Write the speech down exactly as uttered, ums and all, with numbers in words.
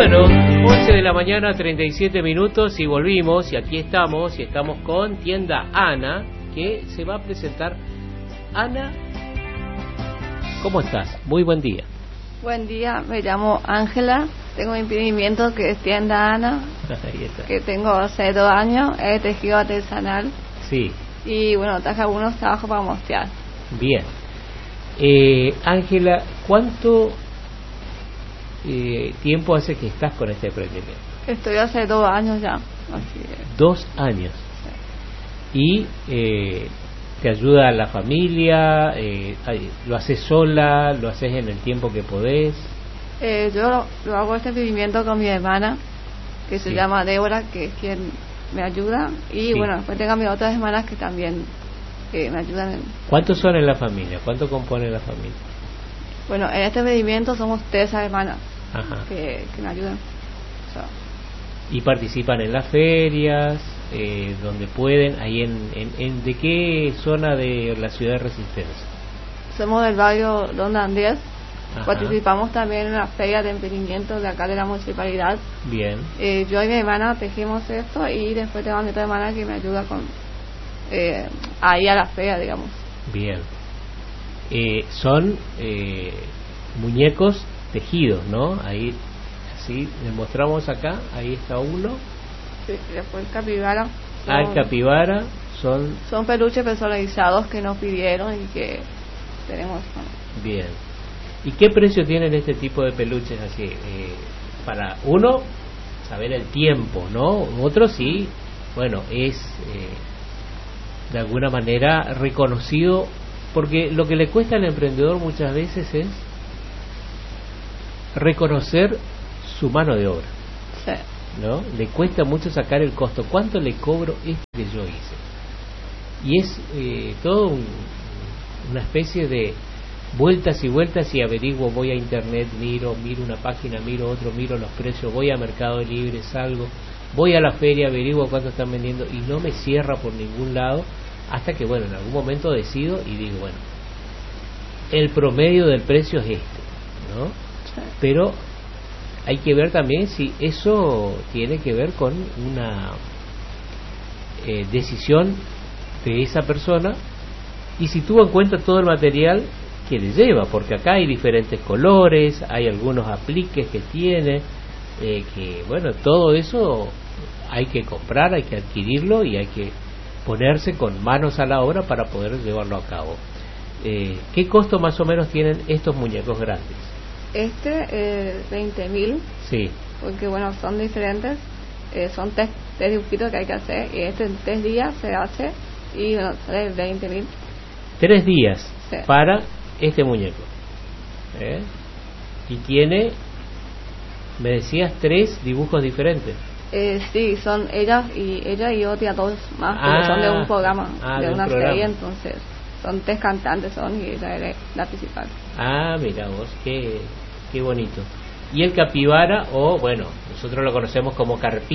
Bueno, once de la mañana, treinta y siete minutos y volvimos y aquí estamos y estamos con Tienda Ana, que se va a presentar. Ana, ¿cómo estás? Muy buen día. Buen día, me llamo Ángela, tengo un emprendimiento que es Tienda Ana, Ahí está. que tengo hace dos años, es tejido artesanal. Sí. Y bueno, traje algunos trabajos para mostrar. Bien. Eh, Ángela, ¿cuánto eh, tiempo hace que estás con este emprendimiento? Estoy hace dos años ya. Así es. Dos años. Sí. Y eh, te ayuda la familia, eh, lo haces sola, lo haces en el tiempo que podés. Eh, yo lo, lo hago este emprendimiento con mi hermana, que se sí. llama Débora, que es quien me ayuda. Y sí. bueno, después tengo a mis otras hermanas que también eh, me ayudan. En... ¿Cuántos son en la familia? ¿Cuánto compone la familia? Bueno, en este emprendimiento somos tres hermanas que, que me ayudan. O sea, y participan en las ferias, eh, donde pueden, ahí en, en, en... ¿De qué zona de la ciudad de Resistencia? Somos del barrio Don Andrés. Ajá. Participamos también en la feria de emprendimiento de acá de la municipalidad. Bien. Eh, yo y mi hermana tejimos esto y después tengo a mi otra hermana que me ayuda con eh, ahí a la feria, digamos. Bien. Eh, son eh, muñecos tejidos, ¿no? Ahí, así, les mostramos acá, ahí está uno. Sí, después el capibara. Son, ah, el capibara son... Son peluches personalizados que nos pidieron y que tenemos. ¿no? Bien. ¿Y qué precio tienen este tipo de peluches así? Eh, para uno, saber el tiempo, ¿no? Otro sí, bueno, es eh, de alguna manera reconocido, porque lo que le cuesta al emprendedor muchas veces es reconocer su mano de obra. Sí. ¿No? Le cuesta mucho sacar el costo. ¿Cuánto le cobro esto que yo hice? Y es eh, todo un, una especie de vueltas y vueltas y averiguo, voy a internet, miro, miro una página, miro otro, miro los precios, voy a Mercado Libre, salgo, voy a la feria, averiguo cuánto están vendiendo y no me cierra por ningún lado hasta que, bueno, en algún momento decido y digo, bueno, el promedio del precio es este, ¿no? Sí. Pero hay que ver también si eso tiene que ver con una eh, decisión de esa persona y si tuvo en cuenta todo el material que le lleva, porque acá hay diferentes colores, hay algunos apliques que tiene, eh, que bueno, todo eso hay que comprar, hay que adquirirlo y hay que ponerse con manos a la obra para poder llevarlo a cabo. Eh, ¿Qué costo más o menos tienen estos muñecos grandes? Este, eh, veinte mil. Sí. Porque bueno, son diferentes, eh, son tres, tres dibujitos que hay que hacer y este en tres días se hace y bueno, sale veinte mil. Tres días sí. para este muñeco. ¿Eh? Y tiene, me decías, tres dibujos diferentes. Eh, sí, son ellas y ella y otra dos más, ah, porque son de un programa, ah, de, de una un programa. serie, entonces son tres cantantes son y ella es la principal. Ah, mira vos, qué, qué bonito. Y el capibara, o bueno, nosotros lo conocemos como carpí.